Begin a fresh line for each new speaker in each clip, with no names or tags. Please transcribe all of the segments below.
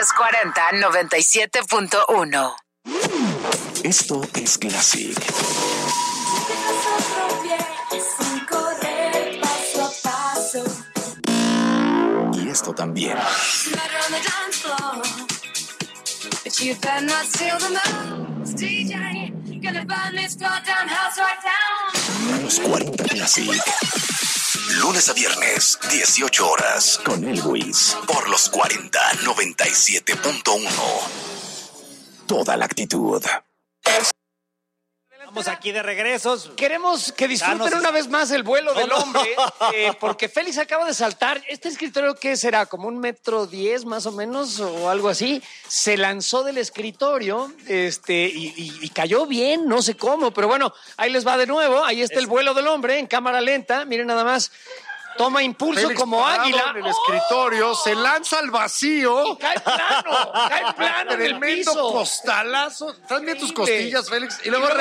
Los 40 97.1.
Esto es Classic. Y esto también. Los 40 Classic. Lunes a viernes, 18 horas. Con Elvis. Por los 40 97.1. Toda la actitud.
Estamos aquí de regresos.
Queremos que disfruten una vez más el vuelo del hombre, porque Félix acaba de saltar. Este escritorio, ¿qué será? ¿Como 1.10 m más o menos o algo así? Se lanzó del escritorio y cayó bien, no sé cómo, pero bueno, ahí les va de nuevo. Ahí está el vuelo del hombre en cámara lenta. Miren nada más. Toma impulso
Félix
como águila.
En el escritorio, se lanza al vacío.
Y cae plano en el
Tremendo
piso.
costalazo. Traen bien tus costillas, Félix. Y luego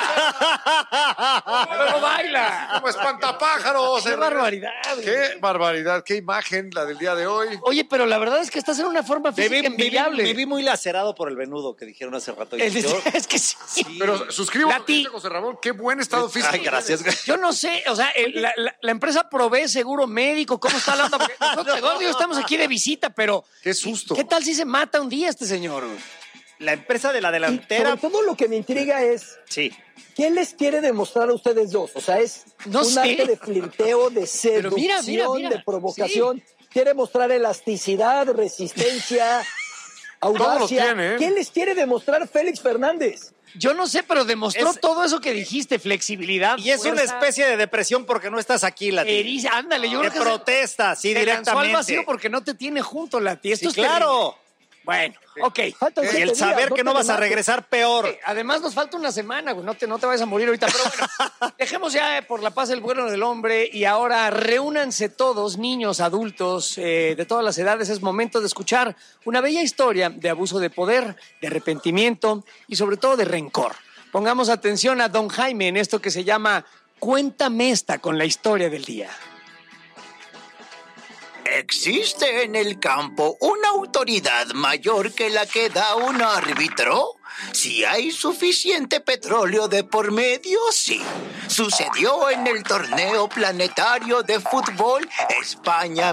baila. Luego baila.
Como espantapájaros.
Qué barbaridad.
Qué barbaridad. Qué imagen la del día de hoy.
Oye, pero la verdad es que estás en una forma física envidiable.
Me vi muy lacerado por el venudo que dijeron hace rato.
Es que sí.
Pero suscribo, José Ramón. Qué buen estado físico.
Ay, gracias.
Yo no sé, o sea, la empresa provee seguro médico, ¿cómo está hablando? Porque nosotros estamos aquí de visita, pero...
Qué susto.
¿Qué tal si se mata un día este señor?
La empresa de la delantera...
Y sobre todo lo que me intriga es...
Sí.
¿Qué les quiere demostrar a ustedes dos? O sea, es arte de flirteo, de seducción,
mira.
de provocación. Sí. Quiere mostrar elasticidad, resistencia, audacia.
Todo lo tiene, ¿eh?
¿Qué les quiere demostrar Félix Fernández?
Yo no sé, pero demostró todo eso que dijiste, flexibilidad.
Y es una especie de depresión porque no estás aquí, Lati.
Ándale, yo creo que
protesta, sí, directamente.
Lanzó al vacío porque no te tiene junto, Lati. Esto
sí,
es
claro.
Bueno, ok.
Y el saber que no vas a regresar peor.
Además nos falta una semana, güey. No te vayas a morir ahorita. Pero bueno, dejemos ya por la paz el vuelo del hombre y ahora reúnanse todos, niños, adultos, de todas las edades. Es momento de escuchar una bella historia de abuso de poder, de arrepentimiento y sobre todo de rencor. Pongamos atención a don Jaime en esto que se llama Cuéntame esta con la historia del día.
¿Existe en el campo una autoridad mayor que la que da un árbitro? Si hay suficiente petróleo de por medio, sí. Sucedió en el torneo planetario de fútbol España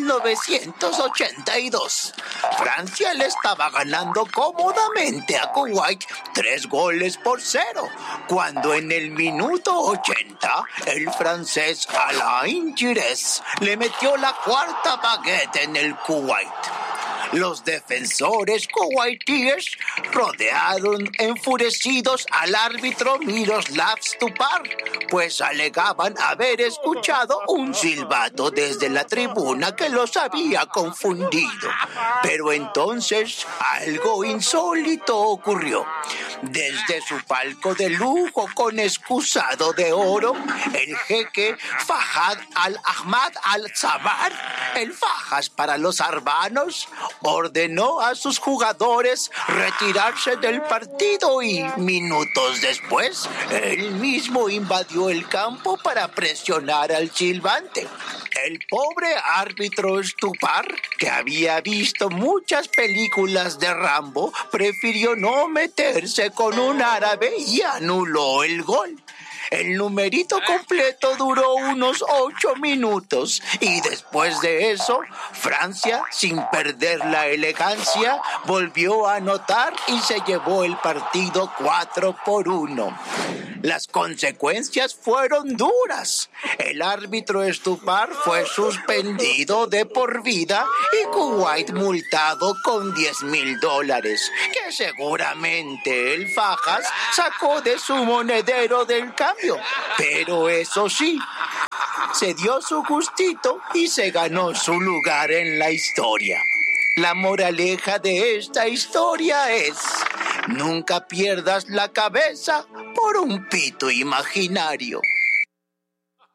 1982. Francia le estaba ganando cómodamente a Kuwait 3-0, cuando en el minuto 80 el francés Alain Giresse le metió la cuarta baguette en el Kuwait. Los defensores kuwaitíes rodearon enfurecidos al árbitro Miroslav Stupar, pues alegaban haber escuchado un silbato desde la tribuna que los había confundido. Pero entonces algo insólito ocurrió. Desde su palco de lujo con excusado de oro, el jeque Fahad al-Ahmad al-Sabar, el Fajas para los arbanos, ordenó a sus jugadores retirarse del partido y minutos después, él mismo invadió el campo para presionar al silbante. El pobre árbitro Stupar, que había visto muchas películas de Rambo, prefirió no meterse con un árabe y anuló el gol. El numerito completo duró unos 8 minutos y después de eso, Francia, sin perder la elegancia, volvió a anotar y se llevó el partido 4-1. Las consecuencias fueron duras. El árbitro Stupar fue suspendido de por vida y Kuwait multado con $10,000, que seguramente el Fajas sacó de su monedero del cambio. Pero eso sí, se dio su gustito y se ganó su lugar en la historia. La moraleja de esta historia es: nunca pierdas la cabeza por un pito imaginario.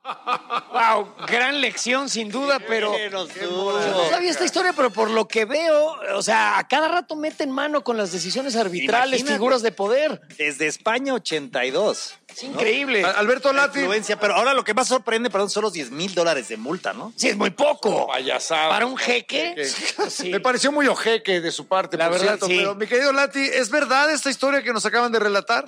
Wow, gran lección sin duda, pero no sabía esta historia, pero por lo que veo, o sea, a cada rato meten mano con las decisiones arbitrales, figuras de poder.
Desde España 82.
Es increíble.
Alberto Lati.
Influencia, pero ahora lo que más sorprende, son los $10,000 de multa, ¿no?
Sí, es muy poco.
Payasada.
Para un jeque.
Sí. Me pareció muy ojeque de su parte,
la verdad,
cierto.
sí.
Pero, mi querido Lati, ¿es verdad esta historia que nos acaban de relatar?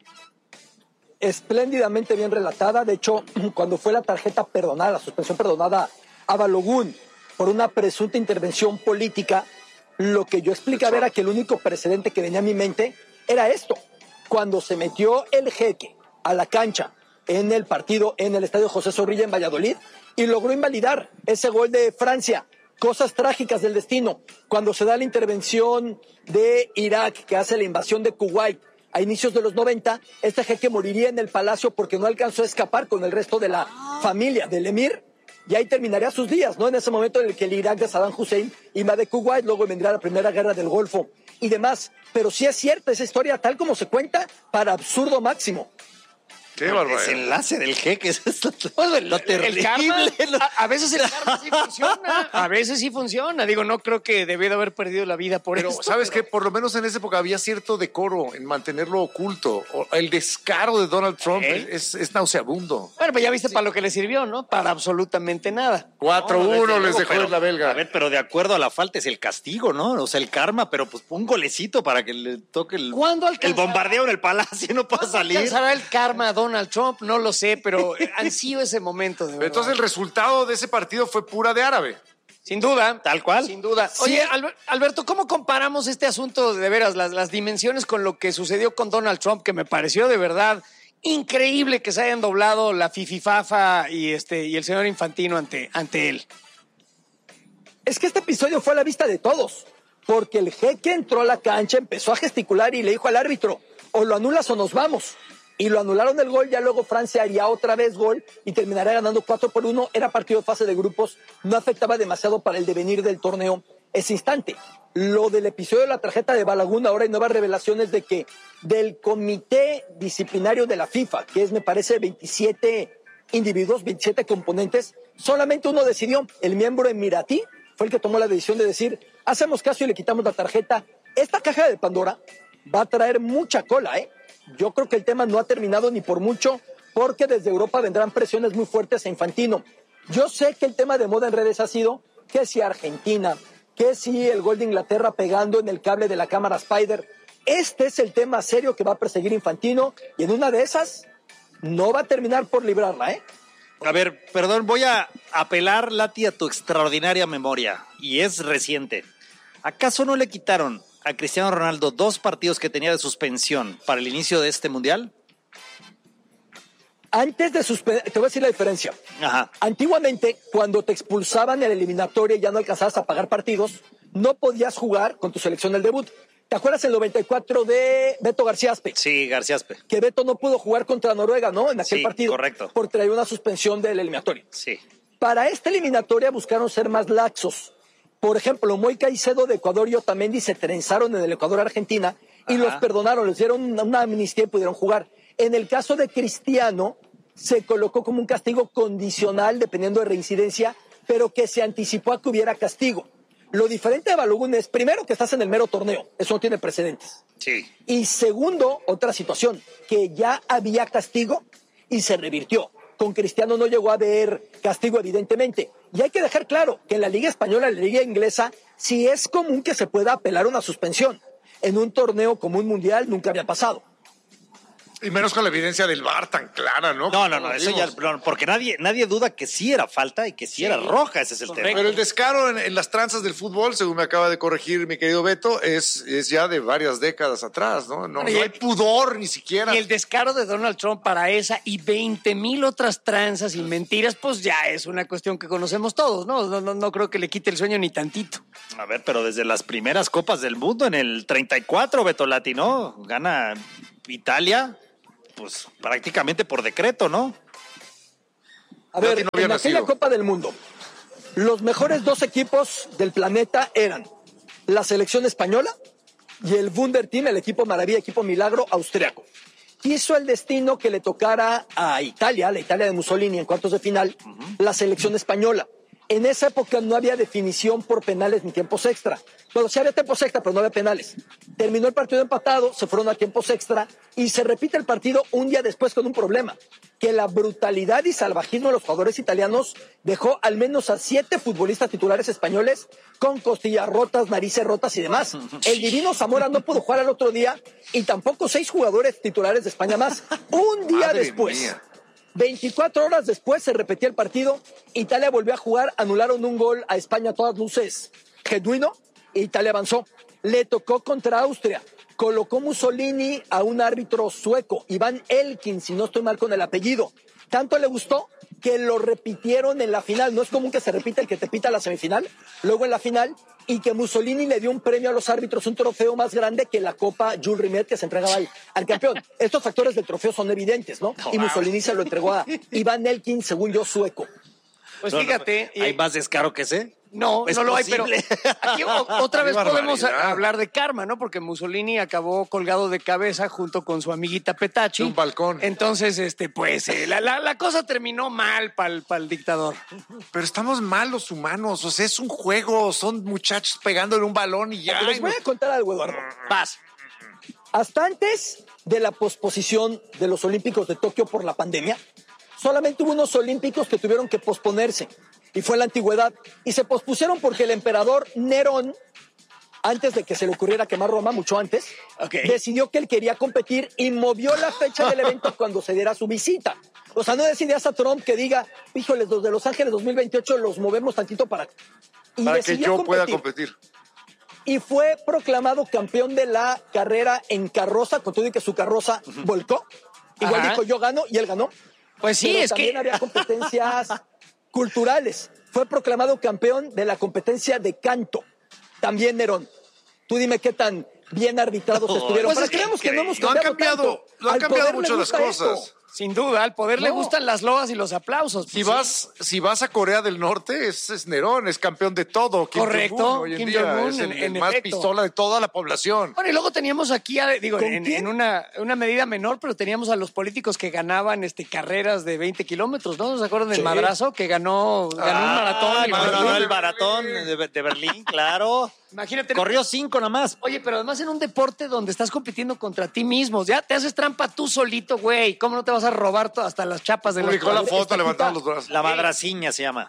Espléndidamente bien relatada. De hecho, cuando fue la tarjeta perdonada, la suspensión perdonada a Balogun por una presunta intervención política, lo que yo explicaba era que el único precedente que venía a mi mente era esto. Cuando se metió el jeque a la cancha en el partido en el estadio José Zorrilla en Valladolid y logró invalidar ese gol de Francia. Cosas trágicas del destino. Cuando se da la intervención de Irak, que hace la invasión de Kuwait a inicios de los 90, este jeque moriría en el palacio porque no alcanzó a escapar con el resto de la familia del emir, y ahí terminaría sus días, ¿no? En ese momento en el que el Irak de Saddam Hussein invade Kuwait, luego vendrá la primera guerra del Golfo y demás. Pero sí es cierta esa historia, tal como se cuenta, para absurdo máximo.
Qué barbaridad.
El desenlace del jeque es
lo terrible. El karma, a veces el karma sí funciona. A veces sí funciona. Digo, no creo que debió de haber perdido la vida por eso.
Pero, ¿sabes qué? Por lo menos en esa época había cierto decoro en mantenerlo oculto. El descaro de Donald Trump es nauseabundo.
Bueno, pues ya viste para lo que le sirvió, ¿no? Para absolutamente nada.
4-1 les dejó en la belga.
A ver, pero de acuerdo a la falta es el castigo, ¿no? O sea, el karma, pero pues un golecito para que le toque el bombardeo en el palacio, no pueda salir.
¿Alcanzará el karma a Donald Trump? No lo sé, pero ansío ese momento. De verdad.
Entonces el resultado de ese partido fue pura de árabe.
Sin duda.
Tal cual.
Sin duda. Oye, Alberto, ¿cómo comparamos este asunto de veras, las dimensiones con lo que sucedió con Donald Trump, que me pareció de verdad increíble que se hayan doblado la fififafa y el señor Infantino ante él?
Es que este episodio fue a la vista de todos, porque el jeque entró a la cancha, empezó a gesticular y le dijo al árbitro, o lo anulas o nos vamos. Y lo anularon el gol, ya luego Francia haría otra vez gol y terminaría ganando 4-1. Era partido de fase de grupos, no afectaba demasiado para el devenir del torneo ese instante. Lo del episodio de la tarjeta de Balogun, ahora hay nuevas revelaciones de que del comité disciplinario de la FIFA, que es, me parece, 27 individuos, 27 componentes, solamente uno decidió, el miembro emiratí, fue el que tomó la decisión de decir, hacemos caso y le quitamos la tarjeta. Esta caja de Pandora va a traer mucha cola, ¿eh? Yo creo que el tema no ha terminado ni por mucho, porque desde Europa vendrán presiones muy fuertes a Infantino. Yo sé que el tema de moda en redes ha sido que si Argentina, que si el gol de Inglaterra pegando en el cable de la cámara Spider. Este es el tema serio que va a perseguir Infantino y en una de esas no va a terminar por librarla, ¿eh?
A ver, perdón, voy a apelar, Lati, a tu extraordinaria memoria, y es reciente. ¿Acaso no le quitaron a Cristiano Ronaldo 2 partidos que tenía de suspensión para el inicio de este mundial?
Antes de suspender, te voy a decir la diferencia.
Ajá.
Antiguamente, cuando te expulsaban en la eliminatoria y ya no alcanzabas a pagar partidos, no podías jugar con tu selección del debut. ¿Te acuerdas el 94 de Beto García Aspe?
Sí, García Aspe.
Que Beto no pudo jugar contra Noruega, ¿no? En aquel partido.
Correcto.
Por traer una suspensión de la eliminatoria.
Sí.
Para esta eliminatoria buscaron ser más laxos. Por ejemplo, Moy Caicedo de Ecuador y Otamendi se trenzaron en el Ecuador-Argentina y los perdonaron, les dieron una amnistía y pudieron jugar. En el caso de Cristiano, se colocó como un castigo condicional dependiendo de reincidencia, pero que se anticipó a que hubiera castigo. Lo diferente de Balogun es, primero, que estás en el mero torneo. Eso no tiene precedentes.
Sí.
Y segundo, otra situación, que ya había castigo y se revirtió. Con Cristiano no llegó a haber castigo, evidentemente. Y hay que dejar claro que en la Liga Española, en la Liga Inglesa, sí es común que se pueda apelar una suspensión. En un torneo como un mundial nunca había pasado.
Y menos con la evidencia del VAR tan clara, ¿no?
No, eso ya, porque nadie duda que sí era falta y que sí era roja, ese es el tema.
Pero el descaro en las tranzas del fútbol, según me acaba de corregir mi querido Beto, es ya de varias décadas atrás, ¿no? No hay pudor ni siquiera.
Y el descaro de Donald Trump para esa y 20,000 otras tranzas y mentiras, pues ya es una cuestión que conocemos todos, ¿no? No creo que le quite el sueño ni tantito.
A ver, pero desde las primeras Copas del Mundo, en el 34, Beto Lati, ¿no? Gana Italia, pues prácticamente por decreto, ¿no?
A ver, en aquella Copa del Mundo, los mejores 2 equipos del planeta eran la selección española y el Wunderteam, el equipo maravilla, equipo milagro austriaco. quiso el destino que le tocara a Italia, la Italia de Mussolini en cuartos de final, la selección española. En esa época no había definición por penales ni tiempos extra. Bueno, sí había tiempos extra, pero no había penales. Terminó el partido empatado, se fueron a tiempos extra y se repite el partido un día después con un problema. Que la brutalidad y salvajismo de los jugadores italianos dejó al menos a 7 futbolistas titulares españoles con costillas rotas, narices rotas y demás. El divino Zamora no pudo jugar al otro día y tampoco 6 jugadores titulares de España más. Un día
Madre
después.
mía.
24 horas después se repetía el partido, Italia volvió a jugar, anularon un gol a España a todas luces genuino, e Italia avanzó. Le tocó contra Austria, colocó Mussolini a un árbitro sueco, Iván Elkin, si no estoy mal con el apellido. Tanto le gustó que lo repitieron en la final. No es común que se repita el que te pita la semifinal, luego en la final, y que Mussolini le dio un premio a los árbitros, un trofeo más grande que la Copa Jules Rimet que se entregaba al campeón. Estos factores del trofeo son evidentes, ¿no? Y Mussolini se lo entregó a Iván Elkin, según yo, sueco.
Pues fíjate.
¿Hay más descaro que ese?
No,
¿Es
no lo hay, pero
posible?
aquí otra vez
Qué
podemos
barbaridad.
hablar de karma, ¿no? Porque Mussolini acabó colgado de cabeza junto con su amiguita Petacci.
De un balcón.
Entonces, la cosa terminó mal para el dictador.
Pero estamos mal los humanos, o sea, es un juego, son muchachos pegándole un balón y ya.
Les voy a contar algo, Eduardo.
Vas.
Hasta antes de la posposición de los Olímpicos de Tokio por la pandemia, solamente hubo unos Olímpicos que tuvieron que posponerse, y fue en la antigüedad, y se pospusieron porque el emperador Nerón, antes de que se le ocurriera quemar Roma, mucho antes, decidió que él quería competir y movió la fecha del evento cuando se diera su visita. O sea, no decidías a Trump que diga, híjoles, los de Los Ángeles 2028 los movemos tantito para... Y
Para que
decidió
yo pueda competir.
y fue proclamado campeón de la carrera en carroza, con todo y que su carroza volcó. Igual
Ajá.
dijo, yo gano, y él ganó.
Pues sí,
Pero
es
también
que...
había competencias culturales. Fue proclamado campeón de la competencia de canto. También Nerón. Tú dime qué tan bien arbitrados estuvieron.
Pues
Para
es
que
que
veamos que no hemos
lo han
cambiado
cambiado,
tanto.
lo han
Al
cambiado
poder le
mucho las
gusta
cosas.
esto.
Sin duda, al poder le
No.
gustan las loas y los aplausos. Pues
Si vas a Corea del Norte, es Nerón, es campeón de todo. Kim
Correcto,
Jong-un hoy en
Kim
día
Jong-un,
es el
en
más
efecto.
pistola de toda la población.
Bueno, y luego teníamos aquí, digo,
¿Con
en
quién?
una medida menor, pero teníamos a los políticos que ganaban carreras de 20 kilómetros, ¿no? ¿Se acuerdan del
Sí.
madrazo que ganó un maratón?
No, el maratón de Berlín, claro.
Imagínate.
Corrió 5 nada más.
Oye, pero además en un deporte donde estás compitiendo contra ti mismo, ya te haces trampa tú solito, güey. ¿Cómo no te vas a robar hasta las chapas de
Publicó la
las
foto levantando los brazos.
La madraciña se llama.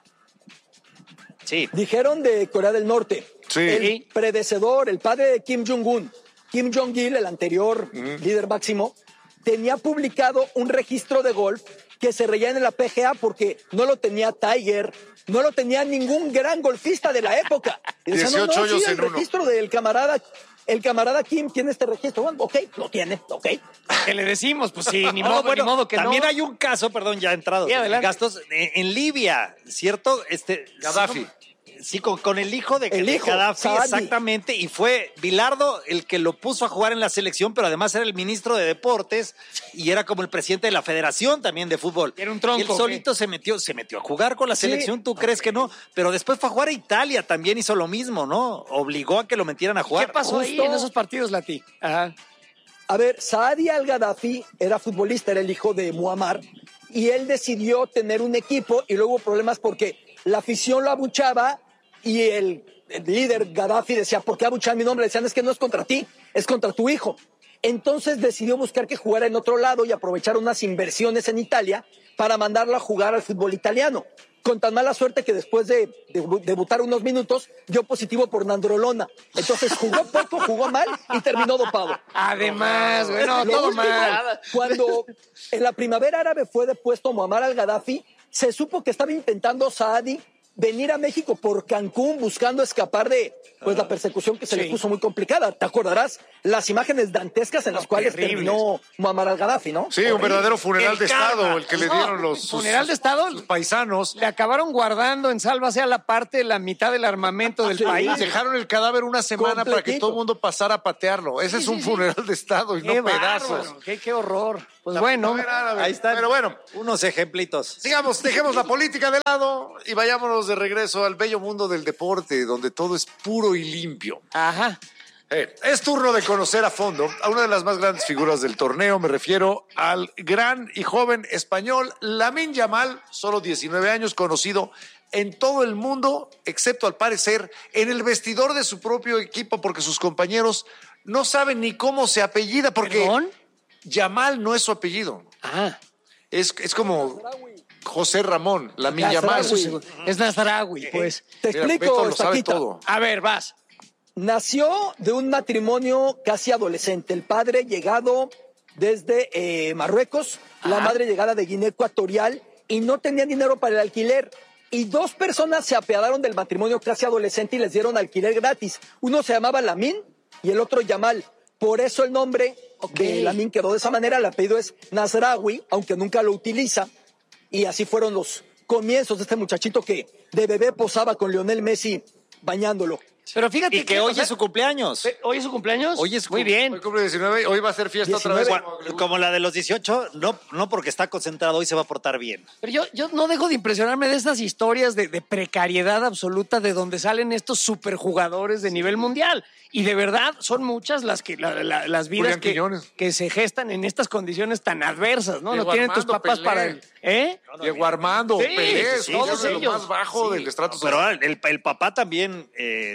Sí.
Dijeron de Corea del Norte.
Sí.
El predecedor, el padre de Kim Jong-un, Kim Jong-il, el anterior líder máximo, tenía publicado un registro de golf que se reía en la PGA porque no lo tenía Tiger, no lo tenía ningún gran golfista de la época. Y decían,
18 hoyos
el
en uno.
registro del camarada, el camarada Kim tiene este registro. Bueno, ok, lo tiene, ok.
¿Qué le decimos? Pues sí, ni
No,
modo,
bueno,
ni modo que
también
no.
hay un caso, perdón, ya entrado.
Sí, adelante.
Gastos en Libia, ¿cierto?
Gaddafi.
Sí, con el hijo de
El hijo,
Gaddafi,
Saadi.
exactamente. Y fue Bilardo el que lo puso a jugar en la selección, pero además era el ministro de Deportes y era como el presidente de la Federación también de fútbol.
Era un tronco,
Y él solito se metió a jugar con la selección, ¿tú crees que no? Pero después fue a jugar a Italia, también hizo lo mismo, ¿no? Obligó a que lo metieran a jugar.
¿Qué pasó ahí
Justo.
en esos partidos, Lati? Ajá.
A ver, Saadi al-Gaddafi era futbolista, era el hijo de Muammar, y él decidió tener un equipo y luego hubo problemas porque la afición lo abuchaba y el líder Gaddafi decía, ¿por qué abuchan mi nombre? Decían, es que no es contra ti, es contra tu hijo. Entonces decidió buscar que jugara en otro lado y aprovechar unas inversiones en Italia para mandarlo a jugar al fútbol italiano. Con tan mala suerte que después de debutar unos minutos, dio positivo por nandrolona. Entonces jugó poco, jugó mal y terminó dopado.
Además, bueno,
Lo
todo
último,
mal.
Cuando en la primavera árabe fue depuesto Muammar al-Gaddafi, se supo que estaba intentando Saadi venir a México por Cancún buscando escapar de la persecución que se le puso muy complicada. ¿Te acordarás? Las imágenes dantescas en las cuales
terribles.
terminó Muammar al-Gaddafi, ¿no?
Sí, un verdadero funeral
El
de Estado,
karma.
el que le
No,
dieron los
¿funeral de Estado?
sus paisanos.
Le acabaron guardando en sálvase a la parte la mitad del armamento del
Sí.
país.
Dejaron el cadáver una semana para que
Completito.
todo el mundo pasara a patearlo. Ese es un funeral de Estado y
Qué
no pedazos.
bárbaro, qué horror. Pues bueno,
Ahí están.
Pero bueno,
Unos ejemplitos.
sigamos, dejemos la política de lado y vayámonos de regreso al bello mundo del deporte, donde todo es puro y limpio.
ajá.
Es turno de conocer a fondo a una de las más grandes figuras del torneo. Me refiero al gran y joven español Lamine Yamal, solo 19 años, conocido en todo el mundo, excepto al parecer en el vestidor de su propio equipo, porque sus compañeros no saben ni cómo se apellida, porque
¿Perdón?
Yamal no es su apellido.
Ah,
Es como José Ramón, Lamine Yamal.
Nazarawi.
es Nazarawi, pues.
Te
Mira,
explico,
Beto lo sabe
Taquita.
todo.
A ver, vas.
Nació de un matrimonio casi adolescente. El padre llegado desde Marruecos, la madre llegada de Guinea Ecuatorial, y no tenían dinero para el alquiler. Y dos personas se apiadaron del matrimonio casi adolescente y les dieron alquiler gratis. Uno se llamaba Lamine y el otro Yamal. Por eso el nombre de Lamine quedó de esa manera. El apellido es Nazarawi, aunque nunca lo utiliza. Y así fueron los comienzos de este muchachito que de bebé posaba con Lionel Messi bañándolo.
Pero fíjate
Y que hoy es su cumpleaños.
¿Hoy es su cumpleaños?
Hoy es su
Muy bien.
Hoy cumple 19, hoy va a ser fiesta
19.
otra vez.
Como la de los 18, no porque está concentrado, hoy se va a portar bien.
Pero yo no dejo de impresionarme de estas historias de precariedad absoluta de donde salen estos superjugadores de nivel mundial. Y de verdad son muchas las que las vidas
Julián Quiñones.
que se gestan en estas condiciones tan adversas, ¿no?
Diego
No tienen tus
Armando
papás
Pelé.
para el. ¿Eh?
Diego Armando,
Sí,
Pelé,
sí,
todos
todos
de lo
ellos.
más bajo del estrato
Pero
social.
el papá también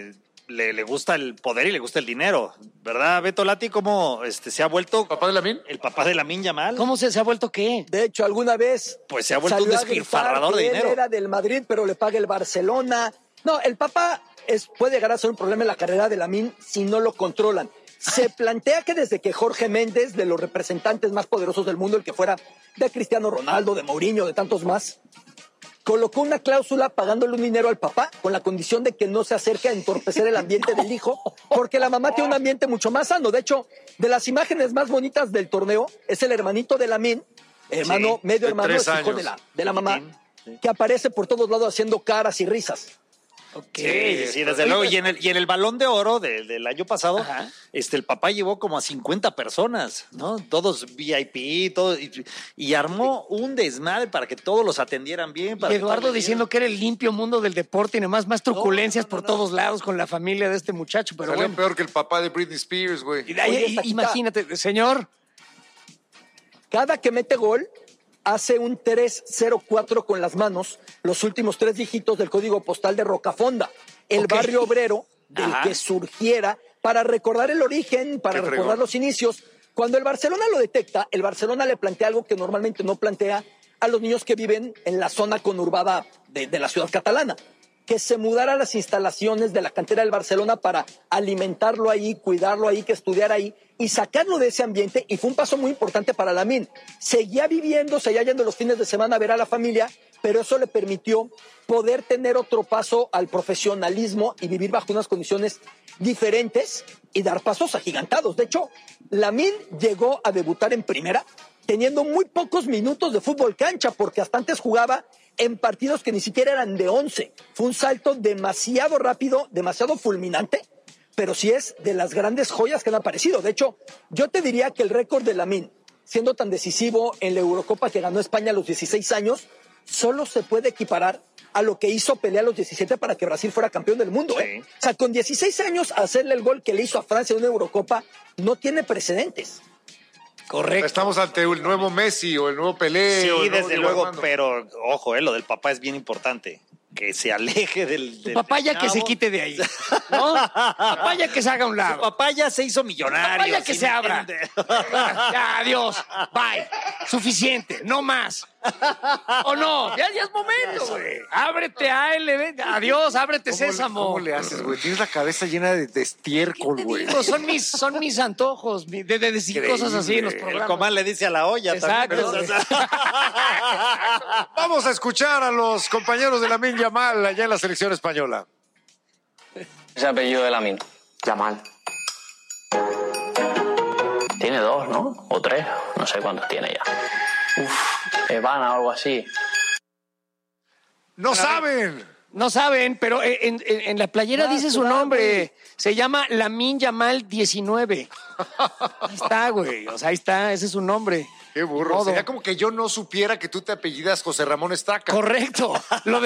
le gusta el poder y le gusta el dinero, ¿verdad, Beto Lati? ¿Cómo se ha vuelto
¿Papá de Lamine?
el papá de Lamine Yamal?
¿Cómo se ha vuelto qué?
De hecho, alguna vez
Pues se ha vuelto
salió
un
a gritar
despilfarrador de
que
dinero.
Él era del Madrid, pero le paga el Barcelona. No, el papá puede llegar a ser un problema en la carrera de Lamine si no lo controlan. Se plantea que desde que Jorge Méndez, de los representantes más poderosos del mundo, el que fuera de Cristiano Ronaldo, de Mourinho, de tantos más, colocó una cláusula pagándole un dinero al papá con la condición de que no se acerque a entorpecer el ambiente del hijo, porque la mamá tiene un ambiente mucho más sano. De hecho, de las imágenes más bonitas del torneo es el hermanito de Lamine, hermano,
Sí,
medio
de
hermano,
3
es hijo
años.
de la mamá,
Sí.
que aparece por todos lados haciendo caras y risas.
Sí, desde luego. Y en el Balón de Oro del año pasado,
Ajá.
el papá llevó como a 50 personas, ¿no? Todos VIP, todo, y armó un desmadre para que todos los atendieran bien.
Y Eduardo diciendo que era el limpio mundo del deporte y demás, más truculencias por todos lados con la familia de este muchacho. Pero
Salió
bueno,
peor que el papá de Britney Spears, güey.
Y de ahí,
Oye, Taquita.
imagínate, señor.
Cada que mete gol, hace un 304 con las manos, los últimos 3 dígitos del código postal de Rocafonda, el
Ok.
barrio obrero del
Ajá.
que surgiera, para recordar el origen, para
Qué
recordar
fregón.
los inicios. Cuando el Barcelona lo detecta, el Barcelona le plantea algo que normalmente no plantea a los niños que viven en la zona conurbada de la ciudad catalana, que se mudara a las instalaciones de la cantera del Barcelona para alimentarlo ahí, cuidarlo ahí, que estudiara ahí y sacarlo de ese ambiente. Y fue un paso muy importante para Lamine. Seguía viviendo, seguía yendo los fines de semana a ver a la familia, pero eso le permitió poder tener otro paso al profesionalismo y vivir bajo unas condiciones diferentes y dar pasos agigantados. De hecho, Lamine llegó a debutar en primera teniendo muy pocos minutos de fútbol cancha, porque hasta antes jugaba en partidos que ni siquiera eran de 11. Fue un salto demasiado rápido, demasiado fulminante, pero sí es de las grandes joyas que han aparecido. De hecho, yo te diría que el récord de Lamine, siendo tan decisivo en la Eurocopa que ganó España a los 16 años, solo se puede equiparar a lo que hizo Pelé a los 17 para que Brasil fuera campeón del mundo.
Sí.
O sea, con 16 años hacerle el gol que le hizo a Francia en una Eurocopa no tiene precedentes.
Correcto.
Estamos ante el nuevo Messi o el nuevo Pelé. o
Sí,
el nuevo
desde
Diego
luego,
Armando.
pero ojo, lo del papá es bien importante. Que se aleje del
Papá ya que se
chavo.
quite de ahí. ¿No? Papá ya que se haga a un
Su
lado.
papá ya se hizo millonario.
Papá ya que
¿sí
se
me
abra.
entiende?
Ya, adiós. Bye. Suficiente. No más. ¿O no? Ya es momento, güey. Ábrete a él. Adiós, ábrete sésamo.
¿Cómo le haces, güey? Tienes la cabeza llena de estiércol,
Te
güey.
digo, son mis antojos de decir
Increíble.
cosas así en los
El
programas.
comal le dice a la olla
Exacto.
también.
Vamos a escuchar a los compañeros de Lamine Yamal allá en la selección española.
Ese apellido de Lamine. Yamal. Tiene 2, ¿no? O 3, no sé cuántos tiene ya. Evana o algo así.
¡No saben!
No saben, pero en la playera dice su nombre. Se llama Lamine Yamal 19. Ahí está, güey. O sea, ahí está. Ese es su nombre.
¡Qué burro!
Modo.
Sería como que yo no supiera que tú te apellidas José Ramón Estaca.
Correcto. Lo